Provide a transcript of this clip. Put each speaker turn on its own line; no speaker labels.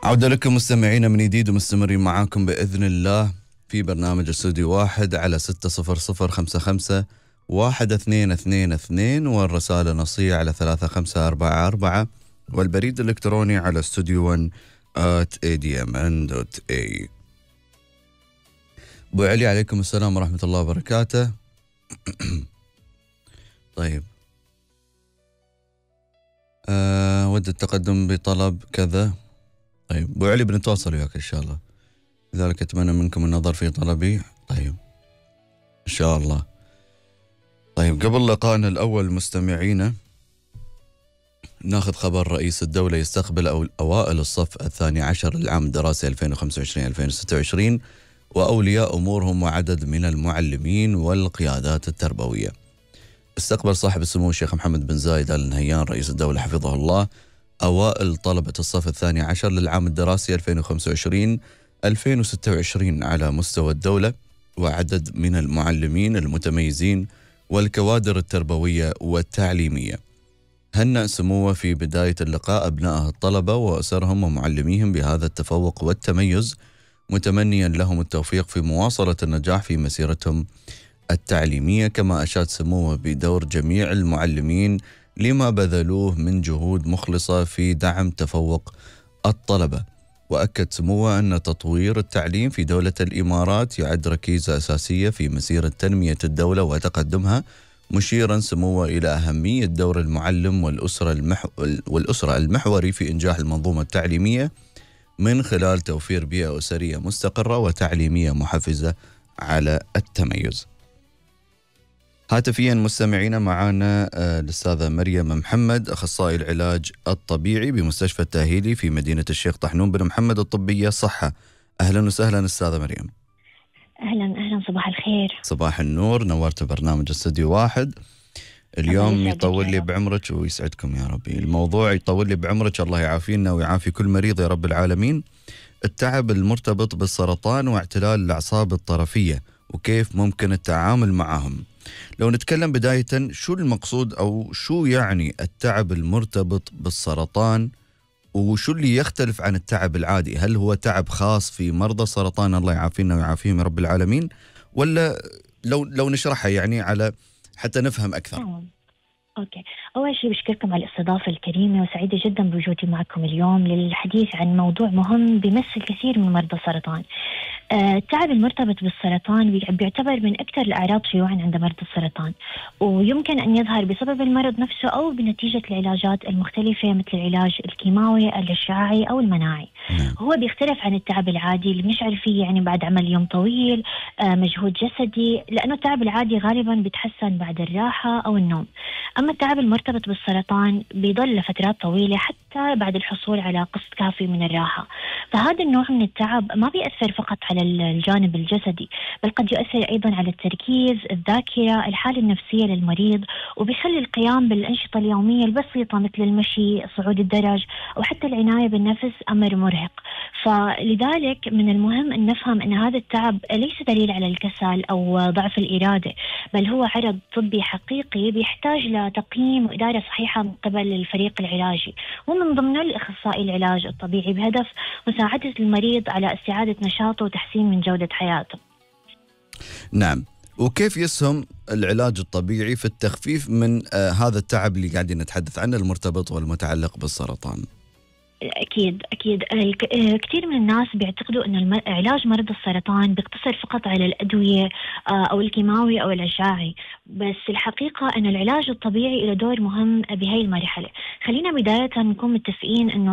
عودة لكم مستمعينا من جديد ومستمرين معاكم بإذن الله في برنامج استوديو واحد على 60055 1222 والرسالة نصية على 3544 والبريد الإلكتروني على studio1@admn.a. أبو علي عليكم السلام ورحمة الله وبركاته. طيب ود التقدم بطلب كذا. طيب أبو علي بنتواصل وياك إن شاء الله، لذلك أتمنى منكم النظر في طلبي. طيب إن شاء الله. طيب قبل لقائنا الأول مستمعينا ناخذ خبر. رئيس الدولة يستقبل أوائل الصف الثاني عشر للعام الدراسي 2025-2026 وأولياء أمورهم وعدد من المعلمين والقيادات التربوية. استقبل صاحب السمو الشيخ محمد بن زايد آل نهيان رئيس الدولة حفظه الله أوائل طلبة الصف الثاني عشر للعام الدراسي 2025-2026 على مستوى الدولة وعدد من المعلمين المتميزين والكوادر التربوية والتعليمية. هنأ سموه في بداية اللقاء أبناء الطلبة وأسرهم ومعلميهم بهذا التفوق والتميز، متمنيا لهم التوفيق في مواصلة النجاح في مسيرتهم التعليمية، كما أشاد سموه بدور جميع المعلمين لما بذلوه من جهود مخلصة في دعم تفوق الطلبة. وأكد سموه أن تطوير التعليم في دولة الإمارات يعد ركيزة أساسية في مسيرة تنمية الدولة وتقدمها، مشيرا سموه إلى أهمية دور المعلم والأسرة المحوري في إنجاح المنظومة التعليمية من خلال توفير بيئة أسرية مستقرة وتعليمية محفزة على التميز. هاتفيا مستمعين معنا الأستاذة مريم محمد أخصائي العلاج الطبيعي بمستشفى التأهيلي في مدينة الشيخ طحنون بن محمد الطبية صحة. أهلا وسهلا أستاذة مريم.
أهلا صباح الخير.
صباح النور، نورت برنامج استوديو واحد. اليوم يطول لي بعمرك ويسعدكم يا ربي. الموضوع يطول لي بعمرك، الله يعافينا ويعافي كل مريض يا رب العالمين. التعب المرتبط بالسرطان واعتلال الأعصاب الطرفية وكيف ممكن التعامل معهم. لو نتكلم بداية شو المقصود أو شو يعني التعب المرتبط بالسرطان وشو اللي يختلف عن التعب العادي؟ هل هو تعب خاص في مرضى السرطان الله يعافينا ويعافيهم يا رب العالمين، ولا لو نشرحها يعني على حتى نفهم أكثر؟
أوكي، أول شيء بشكركم على الاستضافة الكريمة وسعيدة جدا بوجودي معكم اليوم للحديث عن موضوع مهم بيمس الكثير من مرضى السرطان. التعب المرتبط بالسرطان بيعتبر من أكثر الأعراض شيوعا عند مرضى السرطان، ويمكن أن يظهر بسبب المرض نفسه أو بنتيجة العلاجات المختلفة مثل العلاج الكيماوي، الإشعاعي أو المناعي. هو بيختلف عن التعب العادي اللي بنشعر فيه يعني بعد عمل يوم طويل، مجهود جسدي، لأنه التعب العادي غالبا بيتحسن بعد الراحة أو النوم. أما التعب المرتبط بالسرطان بيضل لفترات طويلة حتى بعد الحصول على قسط كافي من الراحة. فهذا النوع من التعب ما بيأثر فقط على الجانب الجسدي، بل قد يؤثر أيضا على التركيز، الذاكرة، الحالة النفسية للمريض، وبيخلي القيام بالأنشطة اليومية البسيطة مثل المشي، صعود الدرج أو حتى العناية بالنفس أمر مرهق. فلذلك من المهم أن نفهم أن هذا التعب ليس دليل على الكسل أو ضعف الإرادة، بل هو عرض طبي حقيقي بيحتاج لتقييم وإدارة صحيحة من قبل الفريق العلاجي، ومن ضمنه الأخصائي العلاج الطبيعي، بهدف مساعدة المريض على استعادة نشاطه وتحسين من جودة حياته.
نعم، وكيف يسهم العلاج الطبيعي في التخفيف من هذا التعب اللي قاعدين نتحدث عنه المرتبط والمتعلق بالسرطان؟
أكيد كثير من الناس بيعتقدوا أن علاج مرض السرطان بيقتصر فقط على الأدوية أو الكيماوي أو الأشعاعي، بس الحقيقة أن العلاج الطبيعي له دور مهم بهاي المرحلة. خلينا بداية نكون متفقين أنه